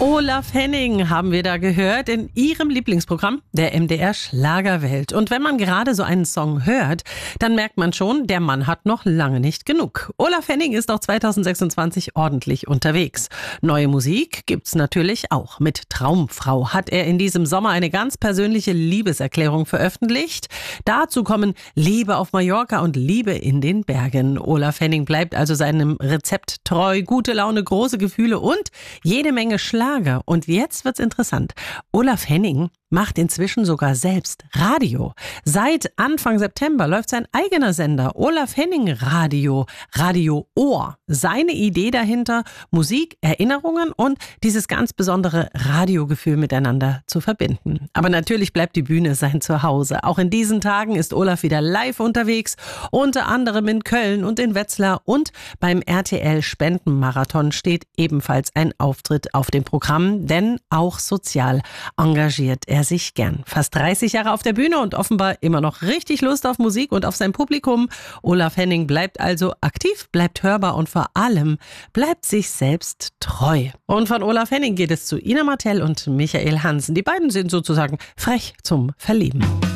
Olaf Henning haben wir da gehört in Ihrem Lieblingsprogramm, der MDR Schlagerwelt. Und wenn man gerade so einen Song hört, dann merkt man schon, der Mann hat noch lange nicht genug. Olaf Henning ist auch 2026 ordentlich unterwegs. Neue Musik gibt's natürlich auch. Mit Traumfrau hat er in diesem Sommer eine ganz persönliche Liebeserklärung veröffentlicht. Dazu kommen Liebe auf Mallorca und Liebe in den Bergen. Olaf Henning bleibt also seinem Rezept treu, gute Laune, große Gefühle und jede Menge Schlager. Und jetzt wird's interessant. Olaf Henning macht inzwischen sogar selbst Radio. Seit Anfang September läuft sein eigener Sender, Olaf Henning Radio, Radio Ohr. Seine Idee dahinter, Musik, Erinnerungen und dieses ganz besondere Radiogefühl miteinander zu verbinden. Aber natürlich bleibt die Bühne sein Zuhause. Auch in diesen Tagen ist Olaf wieder live unterwegs, unter anderem in Köln und in Wetzlar und beim RTL Spendenmarathon steht ebenfalls ein Auftritt auf dem Programm, denn auch sozial engagiert er sich gern. Fast 30 Jahre auf der Bühne und offenbar immer noch richtig Lust auf Musik und auf sein Publikum. Olaf Henning bleibt also aktiv, bleibt hörbar und vor allem bleibt sich selbst treu. Und von Olaf Henning geht es zu Ina Martell und Michael Hansen. Die beiden sind sozusagen frech zum Verlieben.